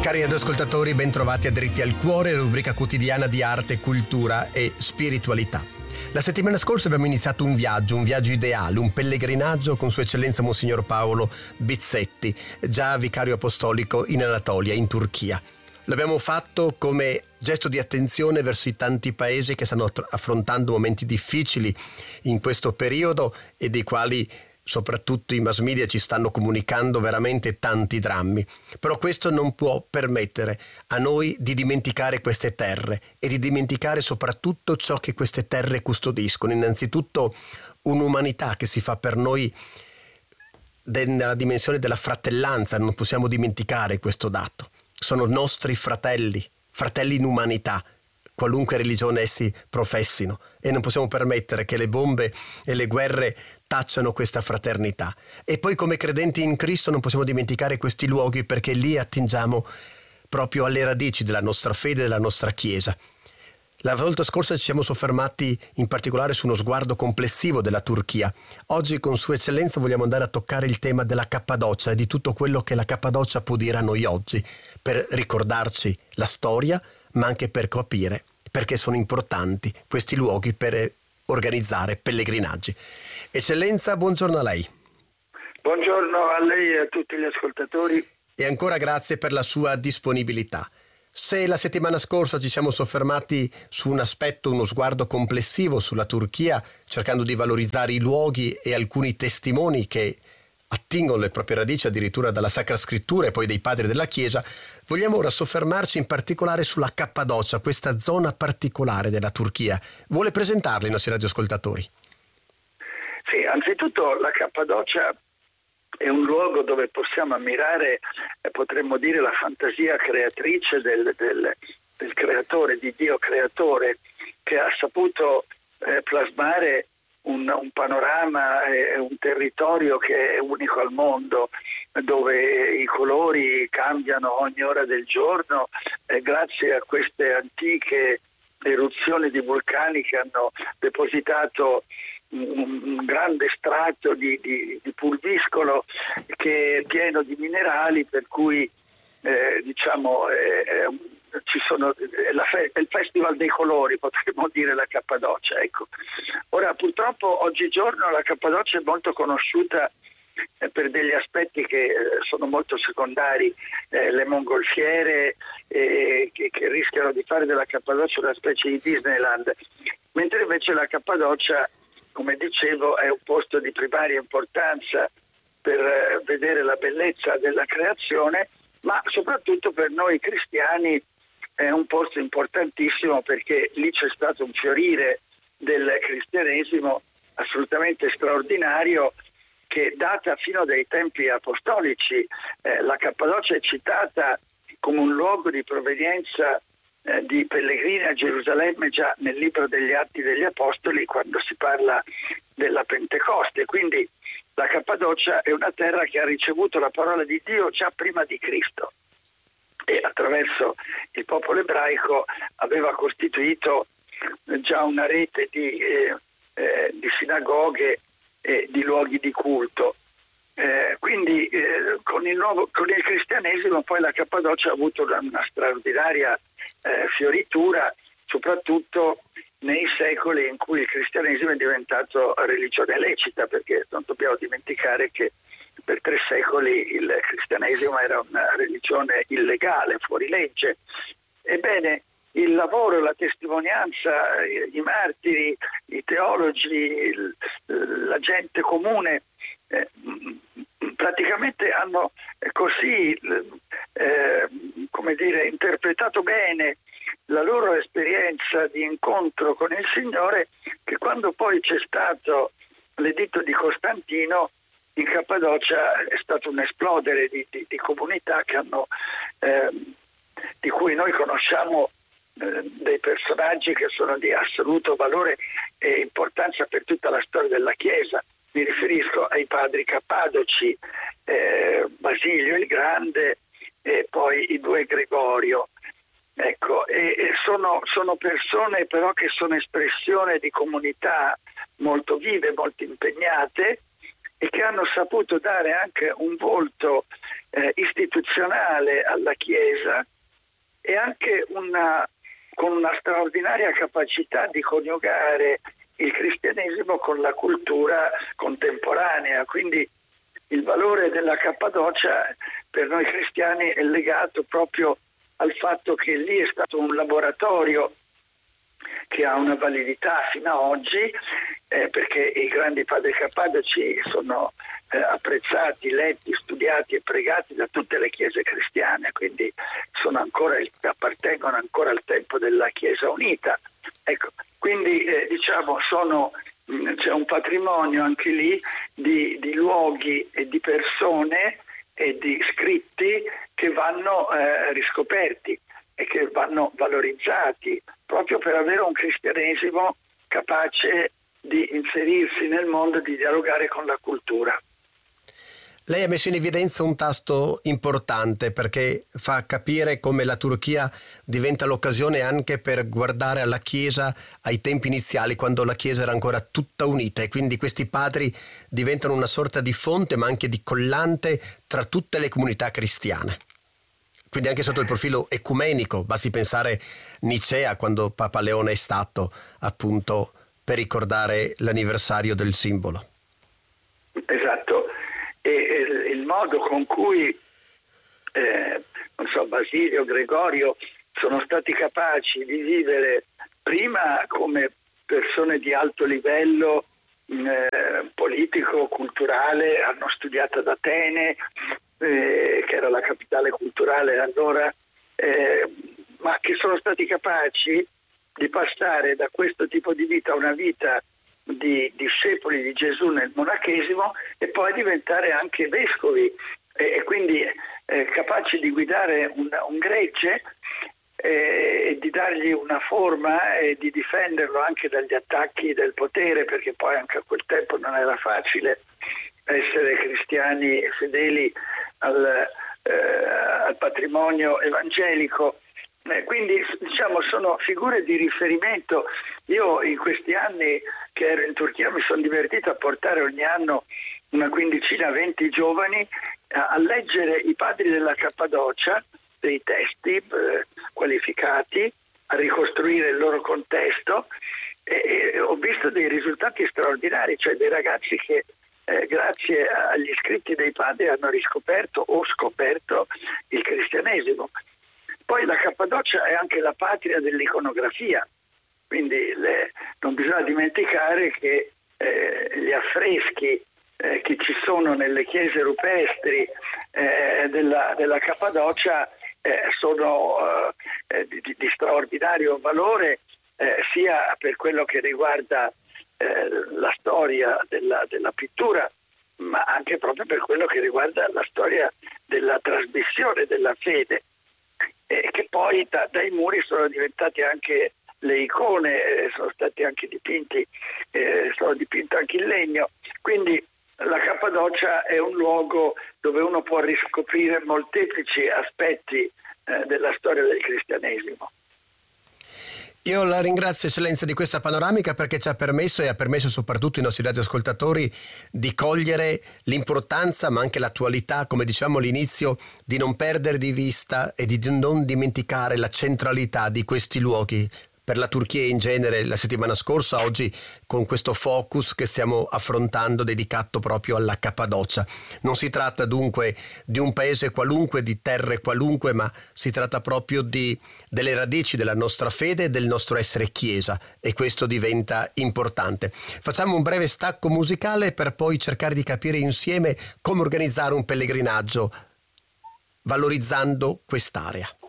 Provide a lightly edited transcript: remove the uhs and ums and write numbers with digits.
Cari radioascoltatori, ben trovati a Dritti al Cuore, rubrica quotidiana di arte, cultura e spiritualità. La settimana scorsa abbiamo iniziato un viaggio ideale, un pellegrinaggio con Sua Eccellenza Monsignor Paolo Bizzetti, già vicario apostolico in Anatolia, in Turchia. L'abbiamo fatto come gesto di attenzione verso i tanti paesi che stanno affrontando momenti difficili in questo periodo e dei quali soprattutto i mass media ci stanno comunicando veramente tanti drammi. Però questo non può permettere a noi di dimenticare queste terre e di dimenticare soprattutto ciò che queste terre custodiscono. Innanzitutto un'umanità che si fa per noi nella dimensione della fratellanza, non possiamo dimenticare questo dato. Sono nostri fratelli in umanità, qualunque religione essi professino, e non possiamo permettere che le bombe e le guerre tacciano questa fraternità. E poi come credenti in Cristo non possiamo dimenticare questi luoghi, perché lì attingiamo proprio alle radici della nostra fede e della nostra Chiesa. La volta scorsa ci siamo soffermati in particolare su uno sguardo complessivo della Turchia. Oggi con Sua Eccellenza vogliamo andare a toccare il tema della Cappadocia e di tutto quello che la Cappadocia può dire a noi oggi, per ricordarci la storia, ma anche per capire perché sono importanti questi luoghi per organizzare pellegrinaggi. Eccellenza, buongiorno a lei. Buongiorno a lei e a tutti gli ascoltatori. E ancora grazie per la sua disponibilità. Se la settimana scorsa ci siamo soffermati su un aspetto, uno sguardo complessivo sulla Turchia, cercando di valorizzare i luoghi e alcuni testimoni che attingono le proprie radici addirittura dalla Sacra Scrittura e poi dei padri della Chiesa, vogliamo ora soffermarci in particolare sulla Cappadocia, questa zona particolare della Turchia. Vuole presentarla ai nostri radioascoltatori? Sì, anzitutto la Cappadocia è un luogo dove possiamo ammirare, potremmo dire, la fantasia creatrice del creatore, di Dio creatore, che ha saputo plasmare un panorama e un territorio che è unico al mondo, dove i colori cambiano ogni ora del giorno grazie a queste antiche eruzioni di vulcani che hanno depositato un grande strato di pulviscolo che è pieno di minerali, per cui ci sono è il festival dei colori, potremmo dire, la Cappadocia. Ecco. Ora purtroppo oggigiorno la Cappadocia è molto conosciuta per degli aspetti che sono molto secondari, le mongolfiere che rischiano di fare della Cappadocia una specie di Disneyland, mentre invece la Cappadocia, come dicevo, è un posto di primaria importanza per vedere la bellezza della creazione, ma soprattutto per noi cristiani è un posto importantissimo, perché lì c'è stato un fiorire del cristianesimo assolutamente straordinario, che data fino dai tempi apostolici. La Cappadocia è citata come un luogo di provenienza di pellegrini a Gerusalemme già nel libro degli Atti degli Apostoli, quando si parla della Pentecoste. Quindi la Cappadocia è una terra che ha ricevuto la parola di Dio già prima di Cristo e attraverso il popolo ebraico aveva costituito già una rete di sinagoghe e di luoghi di culto. Quindi con il cristianesimo poi la Cappadocia ha avuto una straordinaria fioritura, soprattutto nei secoli in cui il cristianesimo è diventato religione lecita, perché non dobbiamo dimenticare che per 3 secoli il cristianesimo era una religione illegale, fuori legge. Ebbene, il lavoro, la testimonianza, i martiri, i teologi, la gente comune praticamente hanno così interpretato bene la loro esperienza di incontro con il Signore, che quando poi c'è stato l'editto di Costantino, in Cappadocia è stato un esplodere di comunità che hanno, di cui noi conosciamo dei personaggi che sono di assoluto valore e importanza per tutta la storia della Chiesa. Mi riferisco ai padri cappadoci, Basilio il Grande e poi i 2 Gregorio. Ecco, e sono persone però che sono espressione di comunità molto vive, molto impegnate, e che hanno saputo dare anche un volto istituzionale alla Chiesa e anche con una straordinaria capacità di coniugare il cristianesimo con la cultura contemporanea. Quindi il valore della Cappadocia per noi cristiani è legato proprio al fatto che lì è stato un laboratorio che ha una validità fino ad oggi, perché i grandi padri cappadoci sono apprezzati, letti, studiati e pregati da tutte le chiese cristiane, quindi appartengono ancora al tempo della Chiesa unita. Ecco, quindi c'è un patrimonio anche lì di luoghi e di persone e di scritti che vanno riscoperti e che vanno valorizzati proprio per avere un cristianesimo capace di inserirsi nel mondo e di dialogare con la cultura. Lei ha messo in evidenza un tasto importante perché fa capire come la Turchia diventa l'occasione anche per guardare alla Chiesa ai tempi iniziali, quando la Chiesa era ancora tutta unita, e quindi questi padri diventano una sorta di fonte ma anche di collante tra tutte le comunità cristiane. Quindi anche sotto il profilo ecumenico, basti pensare Nicea, quando Papa Leone è stato, appunto, per ricordare l'anniversario del simbolo. Esatto, e il modo con cui Basilio, Gregorio sono stati capaci di vivere prima come persone di alto livello politico, culturale, hanno studiato ad Atene, che era la capitale culturale allora, ma che sono stati capaci di passare da questo tipo di vita a una vita di discepoli di Gesù nel monachesimo e poi diventare anche vescovi e quindi capaci di guidare un gregge e di dargli una forma e di difenderlo anche dagli attacchi del potere, perché poi anche a quel tempo non era facile essere cristiani fedeli al patrimonio evangelico. Quindi sono figure di riferimento. Io in questi anni che ero in Turchia mi sono divertito a portare ogni anno una quindicina, 20 giovani a leggere i padri della Cappadocia, dei testi qualificati, a ricostruire il loro contesto e ho visto dei risultati straordinari, cioè dei ragazzi che grazie agli scritti dei padri hanno riscoperto o scoperto il cristianesimo. Poi la Cappadocia è anche la patria dell'iconografia, quindi non bisogna dimenticare che gli affreschi che ci sono nelle chiese rupestri della Cappadocia sono di straordinario valore, sia per quello che riguarda la storia della pittura, ma anche proprio per quello che riguarda la storia della trasmissione della fede, che poi dai muri sono diventate anche le icone, sono stati anche dipinti, sono dipinte anche in legno. Quindi la Cappadocia è un luogo dove uno può riscoprire molteplici aspetti della storia del cristianesimo. Io la ringrazio, Eccellenza, di questa panoramica, perché ci ha permesso e ha permesso soprattutto ai nostri radioascoltatori di cogliere l'importanza ma anche l'attualità, come dicevamo all'inizio, di non perdere di vista e di non dimenticare la centralità di questi luoghi per la Turchia in genere. La settimana scorsa, oggi con questo focus che stiamo affrontando dedicato proprio alla Cappadocia. Non si tratta dunque di un paese qualunque, di terre qualunque, ma si tratta proprio delle radici della nostra fede e del nostro essere Chiesa, e questo diventa importante. Facciamo un breve stacco musicale per poi cercare di capire insieme come organizzare un pellegrinaggio valorizzando quest'area.